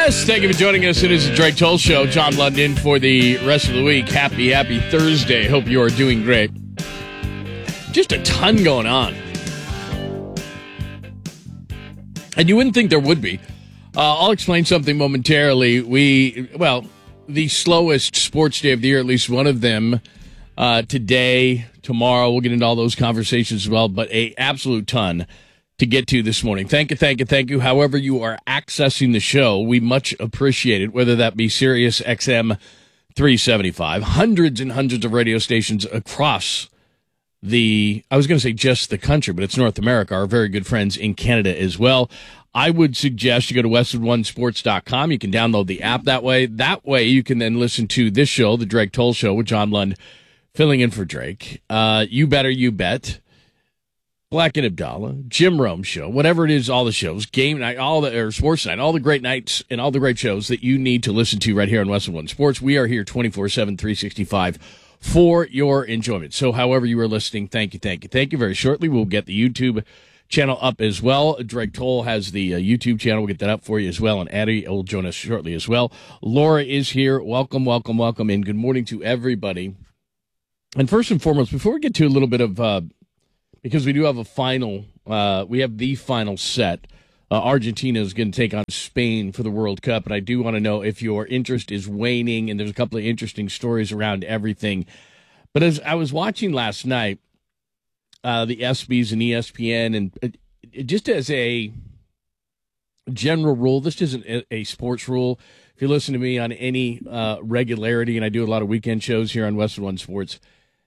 Yes, thank you for joining us. It is the Drake Toll Show. John London for the rest of the week. Happy Thursday. Hope you are doing great. Just a ton going on. And you wouldn't think there would be. I'll explain something momentarily. The slowest sports day of the year, at least one of them, today, tomorrow. We'll get into all those conversations as well, but a absolute ton to get to this morning. Thank you. However you are accessing the show, we much appreciate it, whether that be Sirius XM 375, hundreds and hundreds of radio stations across I was going to say just the country, but it's North America, our very good friends in Canada as well. I would suggest you go to westwood1sports.com. You can download the app that way. That way you can then listen to this show, The Drake Toll Show with John Lund, filling in for Drake. You Better You Bet. Black and Abdallah, Jim Rome Show, whatever it is, all the shows, game night, sports night, all the great nights and all the great shows that you need to listen to right here on Westwood One Sports. We are here 24/7, 365 for your enjoyment. So however you are listening, thank you. Very shortly, we'll get the YouTube channel up as well. Drake Toll has the YouTube channel. We'll get that up for you as well. And Addie will join us shortly as well. Laura is here. Welcome, and good morning to everybody. And first and foremost, before we get to a little bit of because we do have we have the final set. Argentina is going to take on Spain for the World Cup, and I do want to know if your interest is waning, and there's a couple of interesting stories around everything. But as I was watching last night, the ESPYs and ESPN, and just as a general rule, this isn't a sports rule. If you listen to me on any regularity, and I do a lot of weekend shows here on Westwood One Sports,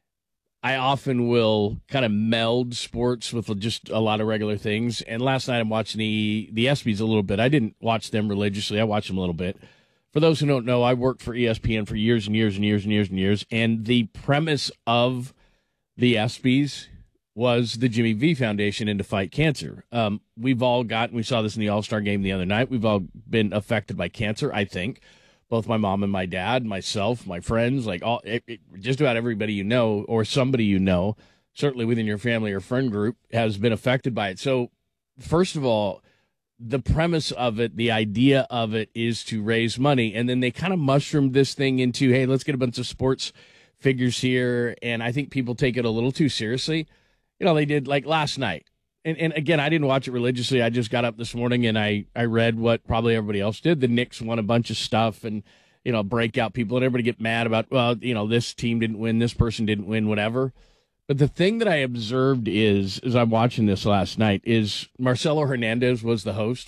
I often will kind of meld sports with just a lot of regular things. And last night I'm watching the ESPYs a little bit. I didn't watch them religiously. I watched them a little bit. For those who don't know, I worked for ESPN for years and years. And the premise of the ESPYs was the Jimmy V Foundation and to fight cancer. We saw this in the All-Star game the other night. We've all been affected by cancer, I think. Both my mom and my dad, myself, my friends, just about everybody you know or somebody you know, certainly within your family or friend group, has been affected by it. So, first of all, the premise of it, the idea of it is to raise money. And then they kind of mushroomed this thing into, hey, let's get a bunch of sports figures here. And I think people take it a little too seriously. You know, they did like last night. And again, I didn't watch it religiously. I just got up this morning and I read what probably everybody else did. The Knicks won a bunch of stuff and, breakout people, and everybody get mad about, this team didn't win, this person didn't win, whatever. But the thing that I observed is, as I'm watching this last night, is Marcelo Hernandez was the host.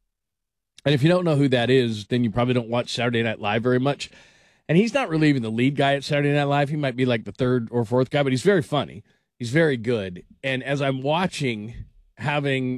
And if you don't know who that is, then you probably don't watch Saturday Night Live very much. And he's not really even the lead guy at Saturday Night Live. He might be like the third or fourth guy, but he's very funny. He's very good. And as I'm watching, I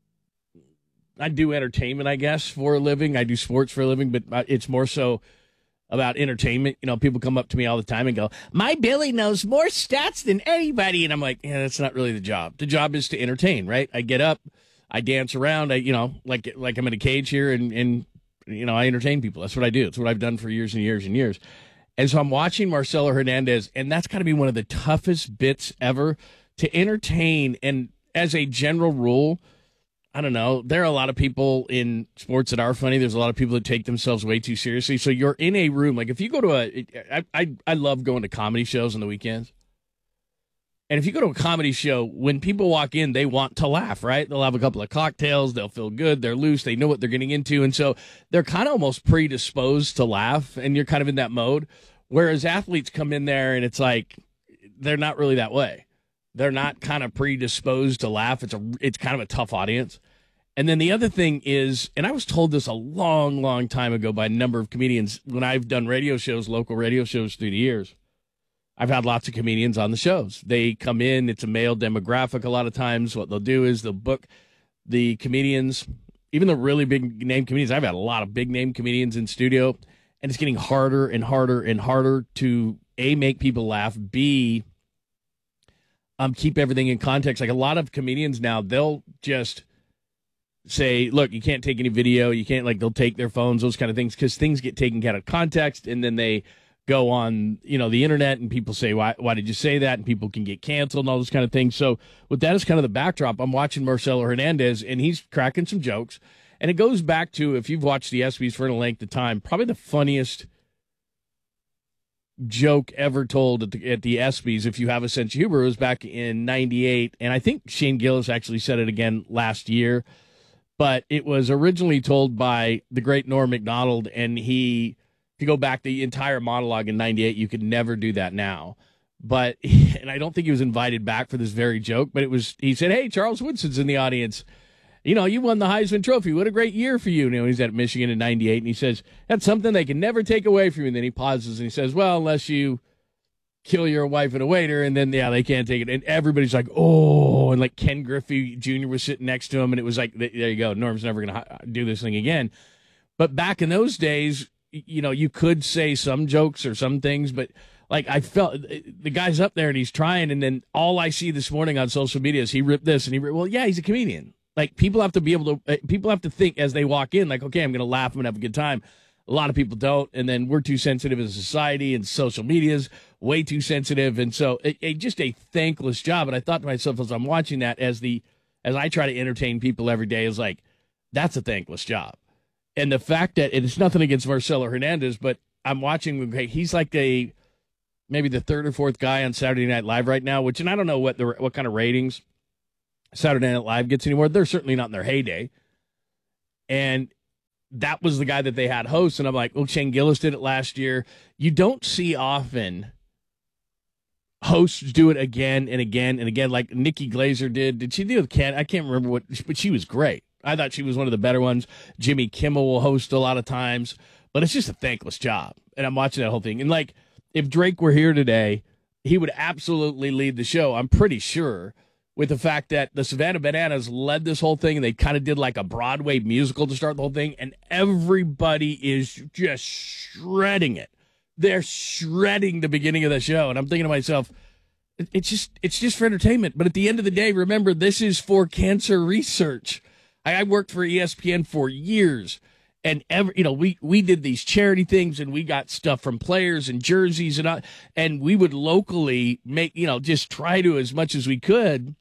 do entertainment, I guess, for a living. I do sports for a living, but it's more so about entertainment. People come up to me all the time and go, my Billy knows more stats than anybody. And I'm like, yeah, that's not really the job. The job is to entertain, right? I get up, I dance around, like I'm in a cage here and I entertain people. That's what I do. It's what I've done for years and years and years. And so I'm watching Marcelo Hernandez, and that's got to be one of the toughest bits ever to entertain. And as a general rule, I don't know, there are a lot of people in sports that are funny. There's a lot of people that take themselves way too seriously. So you're in a room. Like if you go to I love going to comedy shows on the weekends. And if you go to a comedy show, when people walk in, they want to laugh, right? They'll have a couple of cocktails. They'll feel good. They're loose. They know what they're getting into. And so they're kind of almost predisposed to laugh, and you're kind of in that mode. Whereas athletes come in there, and it's like they're not really that way. They're not kind of predisposed to laugh. It's kind of a tough audience. And then the other thing is, and I was told this a long, long time ago by a number of comedians when I've done radio shows, local radio shows through the years. I've had lots of comedians on the shows. They come in, it's a male demographic a lot of times. What they'll do is they'll book the comedians, even the really big name comedians. I've had a lot of big name comedians in studio, and it's getting harder and harder and harder to, A, make people laugh, B, keep everything in context. Like a lot of comedians now, they'll just say, look, you can't take any video. You can't, they'll take their phones, those kind of things, because things get taken out of context, and then they go on, the internet, and people say, why did you say that? And people can get canceled and all those kind of things. So with that as kind of the backdrop, I'm watching Marcelo Hernandez, and he's cracking some jokes. And it goes back to, if you've watched the ESPYs for a length of time, probably the funniest joke ever told at the ESPYs, if you have a sense of humor, was back in 98. And I think Shane Gillis actually said it again last year. But it was originally told by the great Norm Macdonald, and if you go back the entire monologue in 98, you could never do that now. But, and I don't think he was invited back for this very joke, but he said, hey, Charles Woodson's in the audience. You know, you won the Heisman Trophy. What a great year for you. You know, he's at Michigan in 98, and he says, that's something they can never take away from you. And then he pauses and he says, well, unless you kill your wife and a waiter, and then, yeah, they can't take it. And everybody's like, oh, and like Ken Griffey Jr. was sitting next to him, and it was like, there you go, Norm's never going to do this thing again. But back in those days, you know, you could say some jokes or some things, but like I felt the guy's up there and he's trying, and then all I see this morning on social media is he ripped this and well, yeah, he's a comedian. Like people have to think as they walk in, like, okay, I'm going to laugh, I'm going to have a good time. A lot of people don't, and then we're too sensitive as a society, and social media's way too sensitive, and so just a thankless job. And I thought to myself as I'm watching that, as I try to entertain people every day, is like, that's a thankless job. And the fact that it's nothing against Marcelo Hernandez, but I'm watching, he's like maybe the third or fourth guy on Saturday Night Live right now, and I don't know what kind of ratings Saturday Night Live gets anymore. They're certainly not in their heyday. And that was the guy that they had host, and I'm like, well, Shane Gillis did it last year. You don't see often hosts do it again and again and again, like Nikki Glaser did. Did she do it? I can't remember but she was great. I thought she was one of the better ones. Jimmy Kimmel will host a lot of times, but it's just a thankless job. And I'm watching that whole thing. And like, if Drake were here today, he would absolutely lead the show, I'm pretty sure, with the fact that the Savannah Bananas led this whole thing, and they kind of did like a Broadway musical to start the whole thing, and everybody is just shredding it. They're shredding the beginning of the show, and I'm thinking to myself, it's just for entertainment. But at the end of the day, remember, this is for cancer research. I worked for ESPN for years, and we did these charity things, and we got stuff from players and jerseys, and we would locally make, just try to, as much as we could,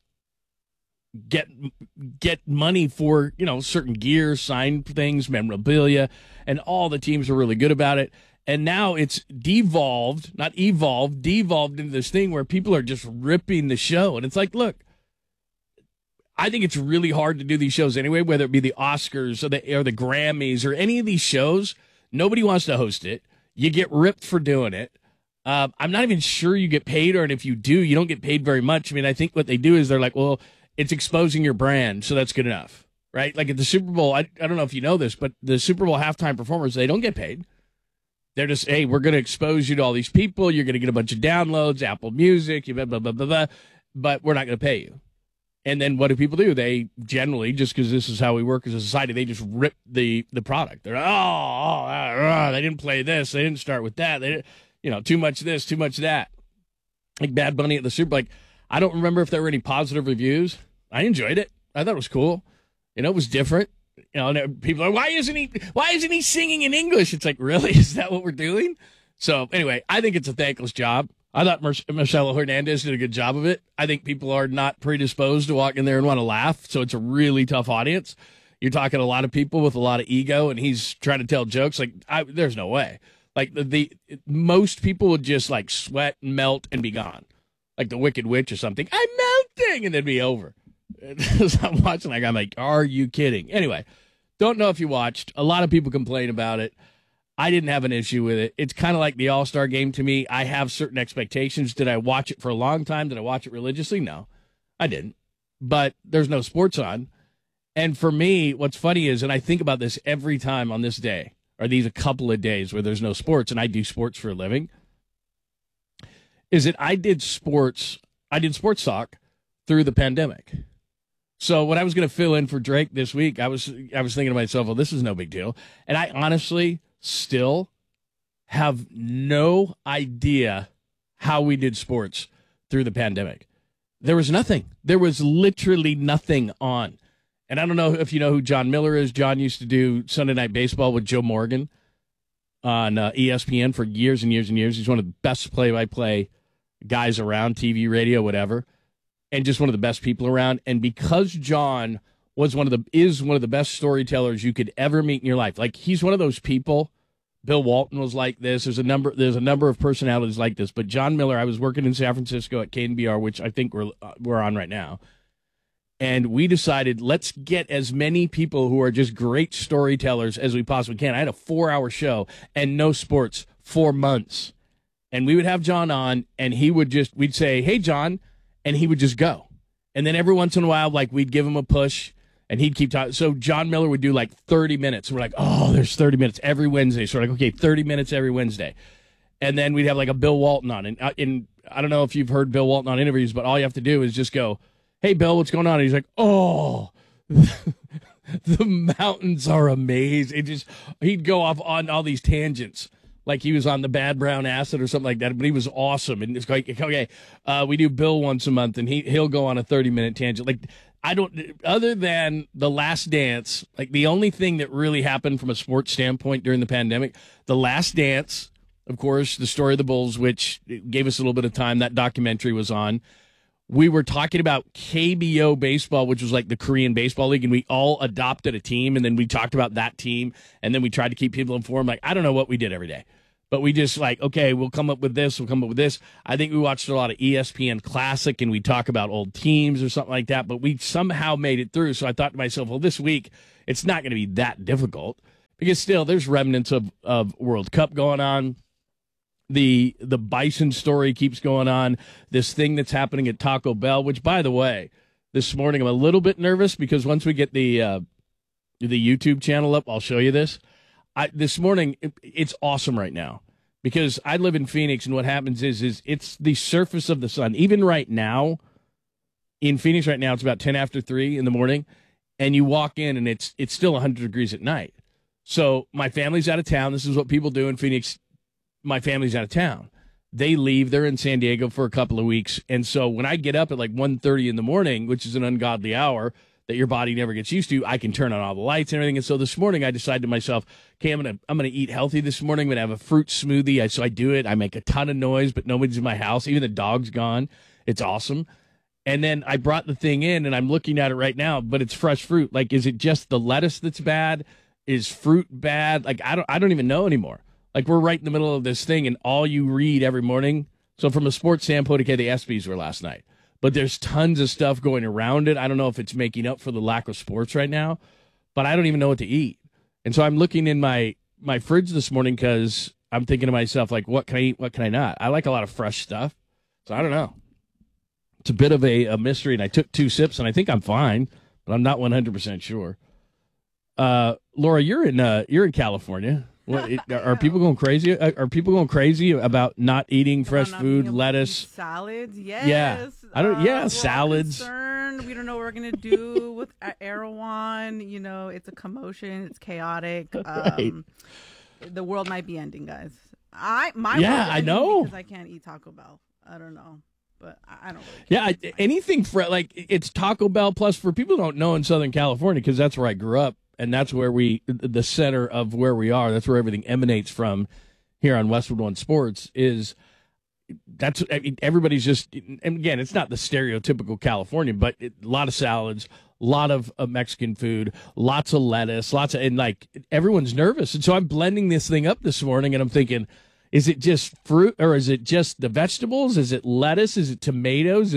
get money for, certain gear, signed things, memorabilia, and all the teams were really good about it. And now it's devolved into this thing where people are just ripping the show. And it's like, look, I think it's really hard to do these shows anyway, whether it be the Oscars or the Grammys or any of these shows. Nobody wants to host it. You get ripped for doing it. I'm not even sure you get paid, or if you do, you don't get paid very much. I mean, I think what they do is they're like, well, it's exposing your brand, so that's good enough, right? Like at the Super Bowl, I don't know if you know this, but the Super Bowl halftime performers, they don't get paid. They're just, hey, we're going to expose you to all these people. You're going to get a bunch of downloads, Apple Music, blah, blah, blah, blah, blah, but we're not going to pay you. And then what do people do? They generally, just because this is how we work as a society, they just rip the product. They're they didn't play this. They didn't start with that. They didn't, too much this, too much that. Like Bad Bunny at the Super Bowl. Like, I don't remember if there were any positive reviews. I enjoyed it. I thought it was cool. It was different. And people are, why isn't he singing in English? It's like, really? Is that what we're doing? So anyway, I think it's a thankless job. I thought Marcelo Hernandez did a good job of it. I think people are not predisposed to walk in there and want to laugh, so it's a really tough audience. You're talking a lot of people with a lot of ego, and he's trying to tell jokes. Like, there's no way. Like, most people would just, like, sweat, melt, and be gone. Like the Wicked Witch or something. I'm melting! And then be over. As I'm watching, I'm like, are you kidding? Anyway, don't know if you watched. A lot of people complain about it. I didn't have an issue with it. It's kind of like the All-Star game to me. I have certain expectations. Did I watch it for a long time? Did I watch it religiously? No, I didn't. But there's no sports on. And for me, what's funny is, and I think about this every time on this day, or these a couple of days where there's no sports, and I do sports for a living, is that I did sports talk through the pandemic. So when I was going to fill in for Drake this week, I was thinking to myself, well, this is no big deal. And I honestly still have no idea how we did sports through the pandemic. There was nothing. There was literally nothing on. And I don't know if you know who John Miller is. John used to do Sunday Night Baseball with Joe Morgan on ESPN for years and years and years. He's one of the best play-by-play guys around, TV, radio, whatever, and just one of the best people around. And because John is one of the best storytellers you could ever meet in your life. Like, he's one of those people. Bill Walton was like this. There's a number of personalities like this. But John Miller, I was working in San Francisco at KNBR, which I think we're on right now. And we decided, let's get as many people who are just great storytellers as we possibly can. I had a 4-hour show and no sports for months. And we would have John on, and we'd say, hey, John, and he would just go. And then every once in a while, like, we'd give him a push, and he'd keep talking. So John Miller would do like 30 minutes. And we're like, oh, there's 30 minutes every Wednesday. So we're like, okay, 30 minutes every Wednesday. And then we'd have like a Bill Walton on. And I don't know if you've heard Bill Walton on interviews, but all you have to do is just go, hey, Bill, what's going on? And he's like, oh, the mountains are amazing. He'd go off on all these tangents, like he was on the Bad Brown Acid or something like that, but he was awesome. And it's like, okay, we do Bill once a month, and he'll go on a 30-minute tangent. Like, other than The Last Dance, like, the only thing that really happened from a sports standpoint during the pandemic, The Last Dance, of course, the story of the Bulls, which gave us a little bit of time. That documentary was on. We were talking about KBO baseball, which was like the Korean baseball league, and we all adopted a team, and then we talked about that team, and then we tried to keep people informed. Like, I don't know what we did every day, but we just like, okay, we'll come up with this. I think we watched a lot of ESPN Classic, and we talk about old teams or something like that, but we somehow made it through. So I thought to myself, well, this week, it's not going to be that difficult, because still there's remnants of World Cup going on. The Bison story keeps going on. This thing that's happening at Taco Bell, which, by the way, this morning I'm a little bit nervous, because once we get the YouTube channel up, I'll show you this. This morning, it's awesome right now, because I live in Phoenix, and what happens is it's the surface of the sun. Even right now, in Phoenix right now, it's about 10 after 3 in the morning, and you walk in, and it's still 100 degrees at night. So my family's out of town. This is what people do in Phoenix. My family's out of town. They leave. They're in San Diego for a couple of weeks. And so when I get up at like 1:30 in the morning, which is an ungodly hour that your body never gets used to, I can turn on all the lights and everything. And so this morning I decided to myself, okay, I'm gonna eat healthy this morning. I'm gonna have a fruit smoothie. So I do it. I make a ton of noise, but nobody's in my house. Even the dog's gone. It's awesome. And then I brought the thing in, and I'm looking at it right now, but it's fresh fruit. Like, is it just the lettuce that's bad? Is fruit bad? Like, I don't even know anymore. Like, we're right in the middle of this thing, and all you read every morning. So from a sports standpoint, okay, the ESPYs were last night, but there's tons of stuff going around it. I don't know if it's making up for the lack of sports right now, but I don't even know what to eat. And so I'm looking in my fridge this morning, because I'm thinking to myself, like, what can I eat? What can I not? I like a lot of fresh stuff. So I don't know. It's a bit of a mystery, and I took 2 sips, and I think I'm fine, but I'm not 100% sure. Laura, you're in California. Are people going crazy? Are people going crazy about not eating fresh food, lettuce, salads? Yes. Yeah, salads. Concerned. We don't know what we're gonna do with Erewhon. You know, it's a commotion. It's chaotic. Right. The world might be ending, guys. I know, because I can't eat Taco Bell. I don't know, but I don't really care. Yeah, anything like it's Taco Bell. Plus, for people who don't know, in Southern California, because that's where I grew up. And that's where the center of where we are. That's where everything emanates from here on Westwood One Sports. Everybody's just, and again, it's not the stereotypical Californian, but a lot of salads, a lot of Mexican food, lots of lettuce, and like, everyone's nervous. And so I'm blending this thing up this morning, and I'm thinking, is it just fruit, or is it just the vegetables? Is it lettuce? Is it tomatoes?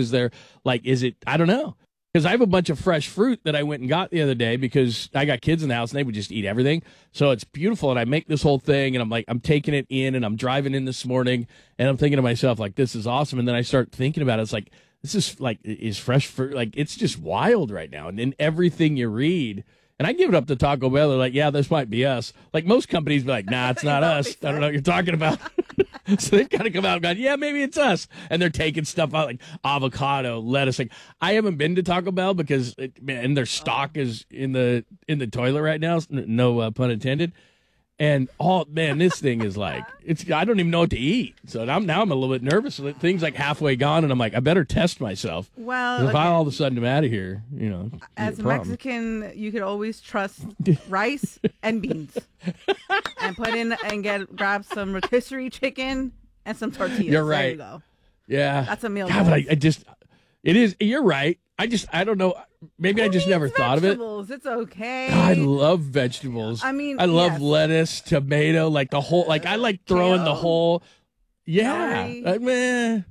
I don't know. Because I have a bunch of fresh fruit that I went and got the other day, because I got kids in the house and they would just eat everything. So it's beautiful. And I make this whole thing, and I'm taking it in, and I'm driving in this morning, and I'm thinking to myself, like, this is awesome. And then I start thinking about it. It's like, this is like, is fresh fruit. Like, it's just wild right now. And in everything you read, and I give it up to Taco Bell. They're like, yeah, this might be us. Like, most companies be like, nah, it's not us. I don't know what you're talking about. So they've got to come out and go, yeah, maybe it's us. And they're taking stuff out like avocado, lettuce. Like, I haven't been to Taco Bell because their stock is in the toilet right now. No pun intended. And this thing is like, I don't even know what to eat. So now I'm a little bit nervous. Things like halfway gone, and I'm like, I better test myself. Well, if I all of a sudden am out of here, as a Mexican, you could always trust rice and beans, and grab some rotisserie chicken and some tortillas. You're right. There you go. Yeah, that's a meal. God, but it is. You're right. I don't know. maybe I just never thought of it. It's okay. I love vegetables. I mean, I love lettuce, tomato, like the whole. Like I like throwing Kale? the whole. Yeah, Okay.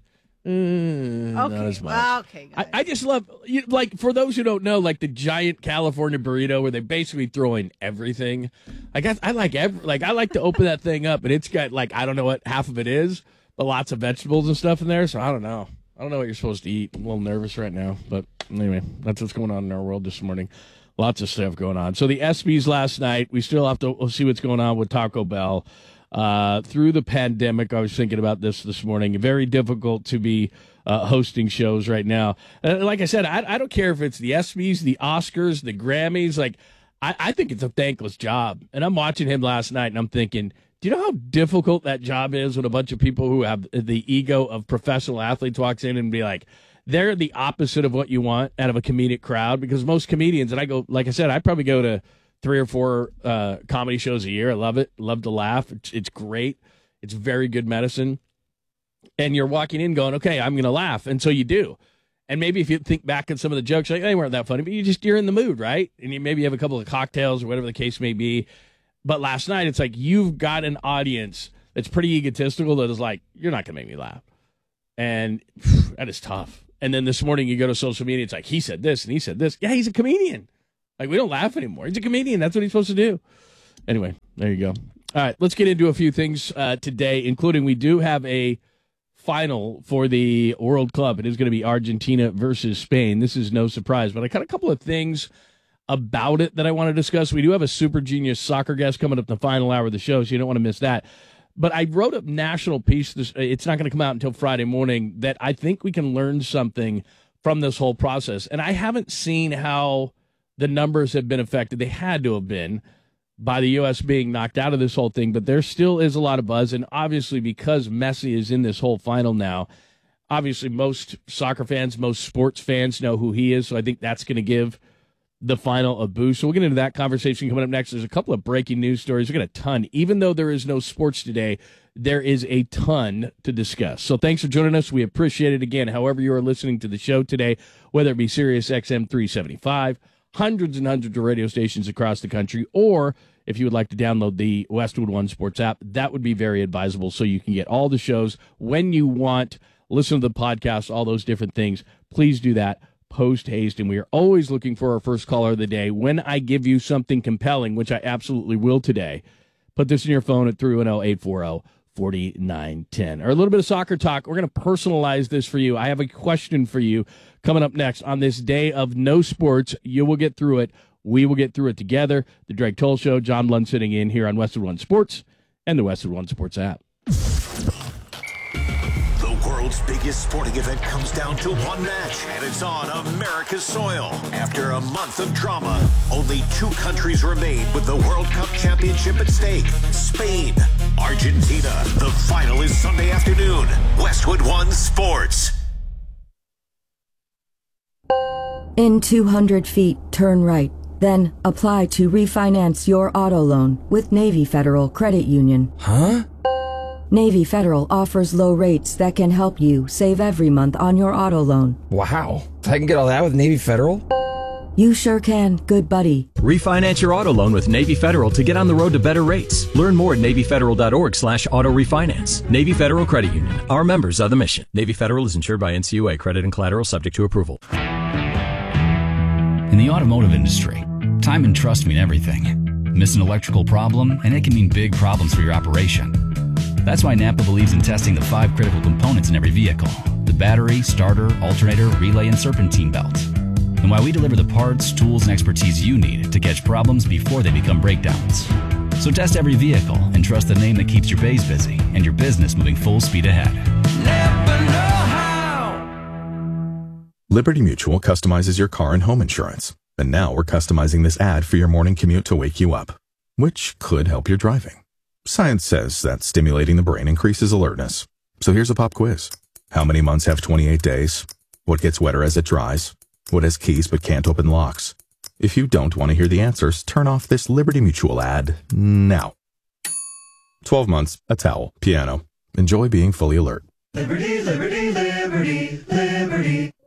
not as much. Well, okay. I just love, like, for those who don't know, like the giant California burrito where they basically throw in everything. I guess I like I like to open that thing up and it's got like, I don't know what half of it is, but lots of vegetables and stuff in there. So I don't know. I don't know what you're supposed to eat. I'm a little nervous right now, but anyway, that's what's going on in our world this morning. Lots of stuff going on. So the ESPYs last night, we still have to see what's going on with Taco Bell. Through the pandemic, I was thinking about this morning. Very difficult to be hosting shows right now. Like I said, I don't care if it's the ESPYs, the Oscars, the Grammys. Like, I think it's a thankless job. And I'm watching him last night, and I'm thinking, do you know how difficult that job is when a bunch of people who have the ego of professional athletes walks in and be like, they're the opposite of what you want out of a comedic crowd? Because most comedians, and I go, like I said, I probably go to 3 or 4 comedy shows a year. I love it. Love to laugh. It's great. It's very good medicine. And you're walking in going, okay, I'm going to laugh. And so you do. And maybe if you think back on some of the jokes, like, they weren't that funny, but you're in the mood, right? And you maybe have a couple of cocktails or whatever the case may be. But last night, it's like you've got an audience that's pretty egotistical that is like, you're not going to make me laugh. And that is tough. And then this morning you go to social media, it's like, he said this and he said this. Yeah, he's a comedian. Like, we don't laugh anymore. He's a comedian. That's what he's supposed to do. Anyway, there you go. All right, let's get into a few things today, including we do have a final for the World Cup. It is going to be Argentina versus Spain. This is no surprise, but I got a couple of things about it that I want to discuss. We do have a super genius soccer guest coming up in the final hour of the show, so you don't want to miss that. But I wrote a national piece. It's not going to come out until Friday morning that I think we can learn something from this whole process. And I haven't seen how the numbers have been affected. They had to have been by the U.S. being knocked out of this whole thing, but there still is a lot of buzz. And obviously, because Messi is in this whole final now, obviously most soccer fans, most sports fans know who he is. So I think that's going to give the final a boost. So we'll get into that conversation coming up next. There's a couple of breaking news stories. We've got a ton. Even though there is no sports today, there is a ton to discuss. So thanks for joining us. We appreciate it. Again, however you are listening to the show today, whether it be Sirius XM 375, hundreds and hundreds of radio stations across the country, or if you would like to download the Westwood One Sports app, that would be very advisable so you can get all the shows when you want, listen to the podcast, all those different things. Please do that post-haste, and we are always looking for our first caller of the day. When I give you something compelling, which I absolutely will today, put this in your phone at 310-840-4910. Or a little bit of soccer talk. We're going to personalize this for you. I have a question for you coming up next. On this day of no sports, you will get through it. We will get through it together. The Drake Toll Show, John Lund sitting in here on Westwood One Sports and the Westwood One Sports app. The world's biggest sporting event comes down to one match, and it's on America's soil. After a month of drama, only 2 countries remain with the World Cup championship at stake. Spain, Argentina. The final is Sunday afternoon. Westwood One Sports. In 200 feet, turn right. Then apply to refinance your auto loan with Navy Federal Credit Union. Huh? Navy Federal offers low rates that can help you save every month on your auto loan. Wow. I can get all that with Navy Federal? You sure can, good buddy. Refinance your auto loan with Navy Federal to get on the road to better rates. Learn more at NavyFederal.org/auto refinance. Navy Federal Credit Union. Our members are the mission. Navy Federal is insured by NCUA. Credit and collateral subject to approval. In the automotive industry, time and trust mean everything. Miss an electrical problem, and it can mean big problems for your operation. That's why Napa believes in testing the 5 critical components in every vehicle: the battery, starter, alternator, relay, and serpentine belt. And why we deliver the parts, tools, and expertise you need to catch problems before they become breakdowns. So test every vehicle and trust the name that keeps your bays busy and your business moving full speed ahead. Napa know-how. Liberty Mutual customizes your car and home insurance. And now we're customizing this ad for your morning commute to wake you up, which could help your driving. Science says that stimulating the brain increases alertness. So here's a pop quiz. How many months have 28 days? What gets wetter as it dries? What has keys but can't open locks? If you don't want to hear the answers, turn off this Liberty Mutual ad now. 12 months, a towel, piano. Enjoy being fully alert. Liberty, liberty, liberty, liberty.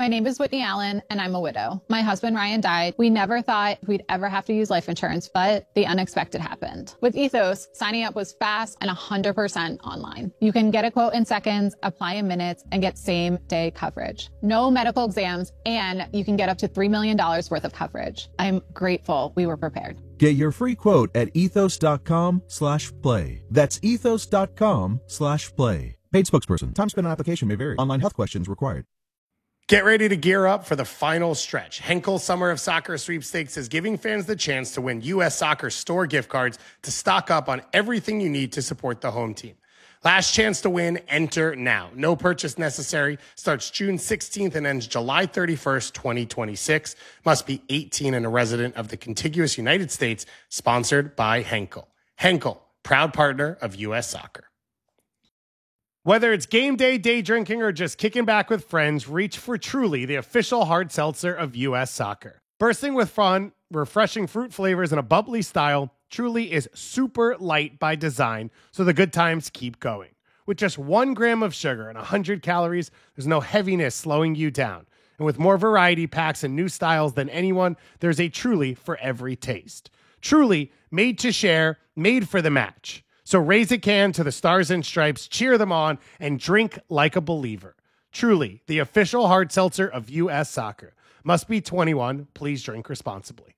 My name is Whitney Allen, and I'm a widow. My husband, Ryan, died. We never thought we'd ever have to use life insurance, but the unexpected happened. With Ethos, signing up was fast and 100% online. You can get a quote in seconds, apply in minutes, and get same-day coverage. No medical exams, and you can get up to $3 million worth of coverage. I'm grateful we were prepared. Get your free quote at ethos.com/play. That's ethos.com/play. Paid spokesperson. Time spent on application may vary. Online health questions required. Get ready to gear up for the final stretch. Henkel Summer of Soccer Sweepstakes is giving fans the chance to win U.S. Soccer store gift cards to stock up on everything you need to support the home team. Last chance to win, enter now. No purchase necessary. Starts June 16th and ends July 31st, 2026. Must be 18 and a resident of the contiguous United States. Sponsored by Henkel. Henkel, proud partner of U.S. Soccer. Whether it's game day, day drinking, or just kicking back with friends, reach for Truly, the official hard seltzer of U.S. Soccer. Bursting with fun, refreshing fruit flavors, and a bubbly style, Truly is super light by design, so the good times keep going. With just 1 gram of sugar and 100 calories, there's no heaviness slowing you down. And with more variety packs and new styles than anyone, there's a Truly for every taste. Truly, made to share, made for the match. So raise a can to the Stars and Stripes, cheer them on, and drink like a believer. Truly, the official hard seltzer of U.S. Soccer. Must be 21. Please drink responsibly.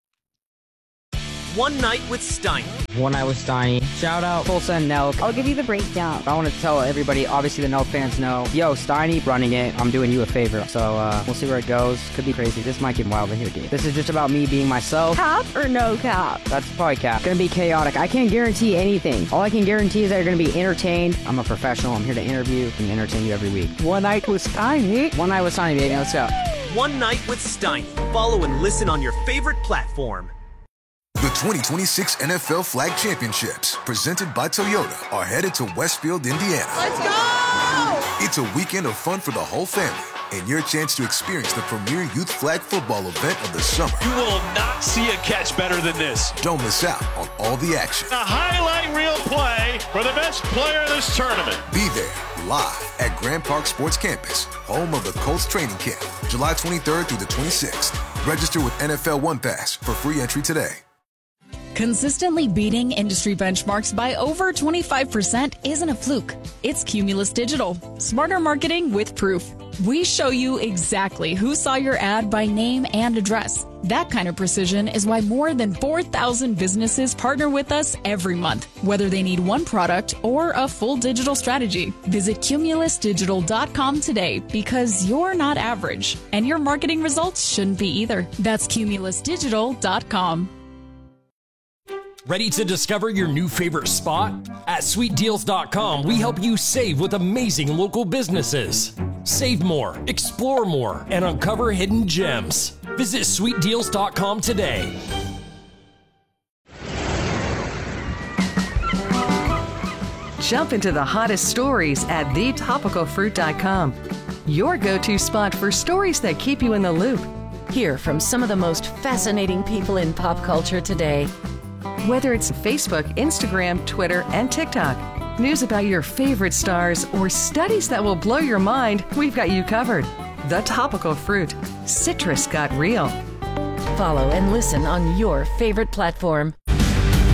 One Night with Steiny. One Night with Steiny. Shout out Tulsa and Nelk. I'll give you the breakdown. I want to tell everybody, obviously the Nelk fans know, yo, Steiny running it. I'm doing you a favor. So we'll see where it goes. Could be crazy. This might get wild in here, dude. This is just about me being myself. Cap or no cap? That's probably cap. Gonna be chaotic. I can't guarantee anything. All I can guarantee is that you're gonna be entertained. I'm a professional. I'm here to interview and entertain you every week. One Night with Steiny. One Night with Steiny, baby. Let's go. One Night with Steiny. Follow and listen on your favorite platform. The 2026 NFL Flag Championships, presented by Toyota, are headed to Westfield, Indiana. Let's go! It's a weekend of fun for the whole family and your chance to experience the premier youth flag football event of the summer. You will not see a catch better than this. Don't miss out on all the action. A highlight reel play for the best player in this tournament. Be there live at Grand Park Sports Campus, home of the Colts training camp, July 23rd through the 26th. Register with NFL One Pass for free entry today. Consistently beating industry benchmarks by over 25% isn't a fluke. It's Cumulus Digital. Smarter marketing with proof. We show you exactly who saw your ad by name and address. That kind of precision is why more than 4,000 businesses partner with us every month, whether they need one product or a full digital strategy. Visit cumulusdigital.com today because you're not average, and your marketing results shouldn't be either. That's cumulusdigital.com. Ready to discover your new favorite spot? At sweetdeals.com, we help you save with amazing local businesses. Save more, explore more, and uncover hidden gems. Visit sweetdeals.com today. Jump into the hottest stories at thetopicalfruit.com. Your go-to spot for stories that keep you in the loop. Hear from some of the most fascinating people in pop culture today. Whether it's Facebook, Instagram, Twitter, and TikTok, news about your favorite stars, or studies that will blow your mind, we've got you covered. The Topical Fruit. Citrus got real. Follow and listen on your favorite platform.